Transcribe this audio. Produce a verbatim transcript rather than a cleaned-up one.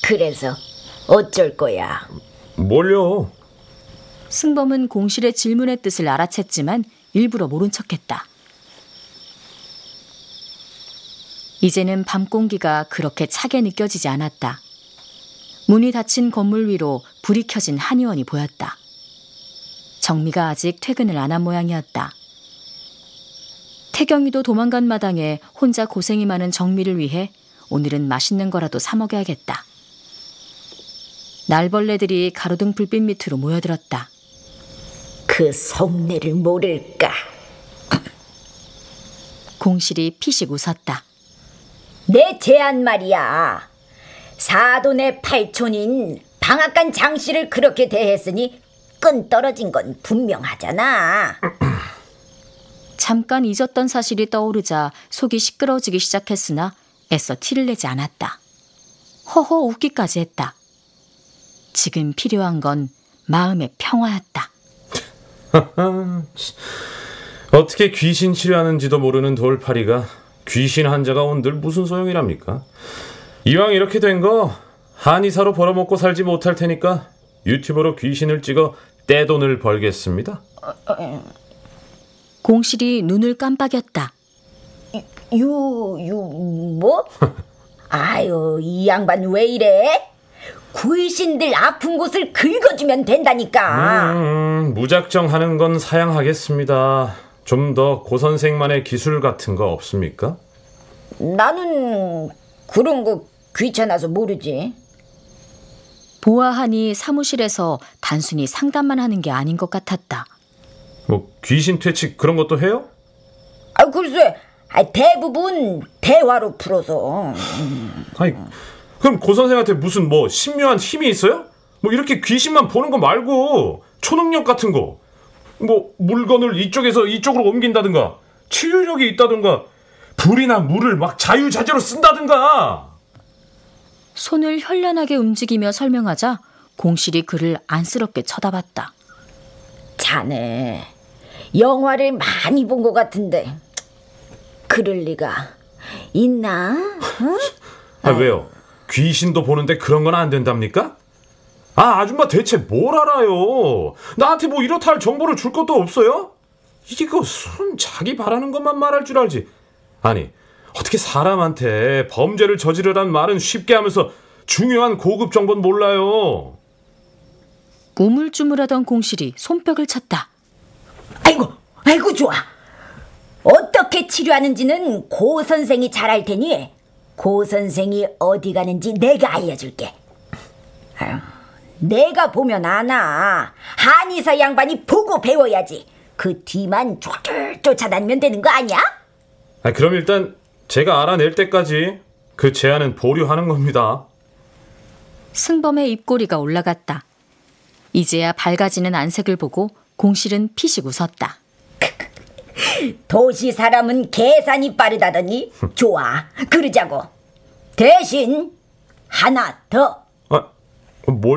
그래서 어쩔 거야? 뭘요? 승범은 공실의 질문의 뜻을 알아챘지만 일부러 모른 척했다. 이제는 밤 공기가 그렇게 차게 느껴지지 않았다. 문이 닫힌 건물 위로 불이 켜진 한의원이 보였다. 정미가 아직 퇴근을 안 한 모양이었다. 태경이도 도망간 마당에 혼자 고생이 많은 정미를 위해 오늘은 맛있는 거라도 사 먹여야겠다. 날벌레들이 가로등 불빛 밑으로 모여들었다. 그 속내를 모를까? 공실이 피식 웃었다. 내 제안 말이야. 사돈의 팔촌인 방앗간 장씨를 그렇게 대했으니 끈 떨어진 건 분명하잖아. 잠깐 잊었던 사실이 떠오르자 속이 시끄러워지기 시작했으나 애써 티를 내지 않았다. 허허 웃기까지 했다. 지금 필요한 건 마음의 평화였다. 어떻게 귀신 치료하는지도 모르는 돌팔이가 귀신 환자가 온들 무슨 소용이랍니까? 이왕 이렇게 된 거 한의사로 벌어먹고 살지 못할 테니까 유튜브로 귀신을 찍어 떼돈을 벌겠습니다. 공실이 눈을 깜빡였다. 유, 유, 뭐? 아유, 이 양반 왜 이래? 귀신들 아픈 곳을 긁어주면 된다니까. 음, 무작정 하는 건 사양하겠습니다. 좀 더 고선생만의 기술 같은 거 없습니까? 나는 그런 거 귀찮아서 모르지. 보아하니 사무실에서 단순히 상담만 하는 게 아닌 것 같았다. 뭐 귀신 퇴치 그런 것도 해요? 아, 글쎄, 아, 대부분 대화로 풀어서. 아니, 그럼 고선생한테 무슨 뭐 신묘한 힘이 있어요? 뭐 이렇게 귀신만 보는 거 말고 초능력 같은 거, 뭐 물건을 이쪽에서 이쪽으로 옮긴다든가 치유력이 있다든가 불이나 물을 막 자유자재로 쓴다든가. 손을 현란하게 움직이며 설명하자 공실이 그를 안쓰럽게 쳐다봤다. 자네 영화를 많이 본 것 같은데 그럴 리가 있나? 응? 아, 왜요? 귀신도 보는데 그런 건 안 된답니까? 아, 아줌마 대체 뭘 알아요? 나한테 뭐 이렇다 할 정보를 줄 것도 없어요? 이게 그 손 자기 바라는 것만 말할 줄 알지. 아니, 어떻게 사람한테 범죄를 저지르란 말은 쉽게 하면서 중요한 고급 정보는 몰라요. 우물쭈물하던 공실이 손뼉을 쳤다. 아이고, 아이고 좋아. 어떻게 치료하는지는 고 선생이 잘 알 테니 고 선생이 어디 가는지 내가 알려줄게. 아유, 내가 보면 아나. 한의사 양반이 보고 배워야지. 그 뒤만 쫄쫄 쫓아다니면 되는 거 아니야? 아, 그럼 일단 제가 알아낼 때까지 그 제안은 보류하는 겁니다. 승범의 입꼬리가 올라갔다. 이제야 밝아지는 안색을 보고 공실은 피식 웃었다. 도시 사람은 계산이 빠르다더니 좋아, 그러자고. 대신 하나 더. 아, 뭘